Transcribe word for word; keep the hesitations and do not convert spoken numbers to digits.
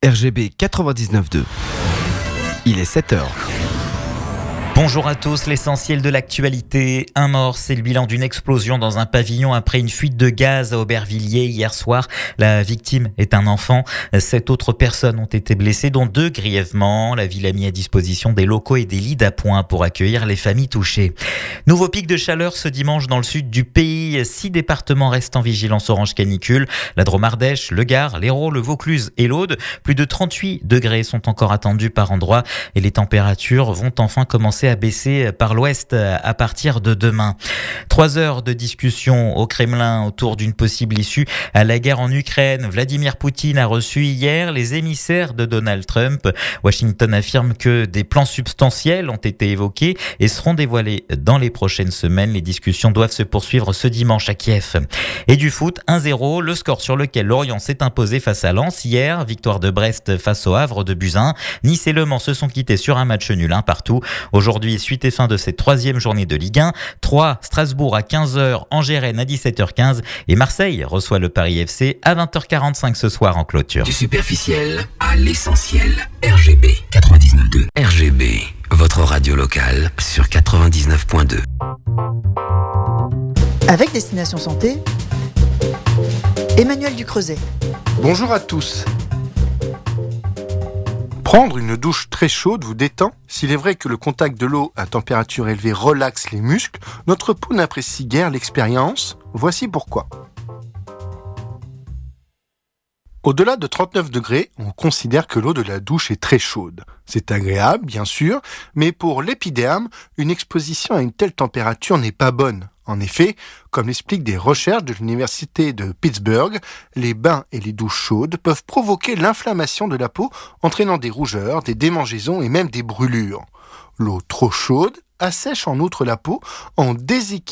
R G B quatre-vingt-dix-neuf deux. Il est sept heures. Bonjour à tous, l'essentiel de l'actualité. Un mort, c'est le bilan d'une explosion dans un pavillon après une fuite de gaz à Aubervilliers hier soir. La victime est un enfant. Sept autres personnes ont été blessées, dont deux grièvement. La ville a mis à disposition des locaux et des lits d'appoint pour accueillir les familles touchées. Nouveau pic de chaleur ce dimanche dans le sud du pays. Six départements restent en vigilance orange canicule. La Drôme-Ardèche, le Gard, l'Hérault, le Vaucluse et l'Aude. Plus de trente-huit degrés sont encore attendus par endroit et les températures vont enfin commencer à baisser par l'ouest à partir de demain. Trois heures de discussion au Kremlin autour d'une possible issue à la guerre en Ukraine. Vladimir Poutine a reçu hier les émissaires de Donald Trump. Washington affirme que des plans substantiels ont été évoqués et seront dévoilés dans les prochaines semaines. Les discussions doivent se poursuivre ce dimanche à Kiev. Et du foot, un zéro, le score sur lequel Lorient s'est imposé face à Lens hier. Victoire de Brest face au Havre de Buzyn. Nice et Le Mans se sont quittés sur un match nul un partout. Aujourd'hui, suite et fin de cette troisième journée de Ligue un. trois, Strasbourg à quinze heures, Angers-Rennes à dix-sept heures quinze et Marseille reçoit le Paris F C à vingt heures quarante-cinq ce soir en clôture. Du superficiel à l'essentiel. R G B quatre-vingt-dix-neuf deux. R G B, votre radio locale sur quatre-vingt-dix-neuf point deux. Avec Destination Santé, Emmanuel Ducreuset. Bonjour à tous. Prendre une douche très chaude vous détend. S'il est vrai que le contact de l'eau à température élevée relaxe les muscles, notre peau n'apprécie guère l'expérience. Voici pourquoi. Au-delà de trente-neuf degrés, on considère que l'eau de la douche est très chaude. C'est agréable, bien sûr, mais pour l'épiderme, une exposition à une telle température n'est pas bonne. En effet, comme l'expliquent des recherches de l'université de Pittsburgh, les bains et les douches chaudes peuvent provoquer l'inflammation de la peau, entraînant des rougeurs, des démangeaisons et même des brûlures. L'eau trop chaude assèche en outre la peau en déséquilibre